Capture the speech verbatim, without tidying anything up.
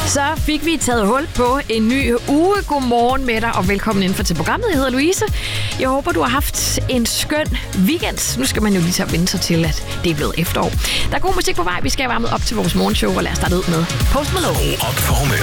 Så fik vi taget hul på en ny uge. Godmorgen med dig, og velkommen indenfor til programmet. Jeg hedder Louise. Jeg håber, du har haft en skøn weekend. Nu skal man jo lige tage at vende sig til, at det er blevet efterår. Der er god musik på vej. Vi skal varme op til vores morgenshow, og lad os starte ud med Post Malone. Op for humøret.